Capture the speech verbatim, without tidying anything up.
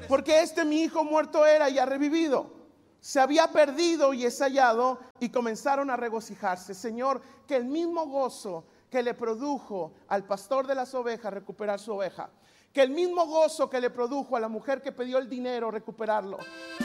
Porque este mi hijo muerto era y ha revivido. Se había perdido y es hallado, y comenzaron a regocijarse. Señor, que el mismo gozo que le produjo al pastor de las ovejas recuperar su oveja, que el mismo gozo que le produjo a la mujer que pidió el dinero recuperarlo,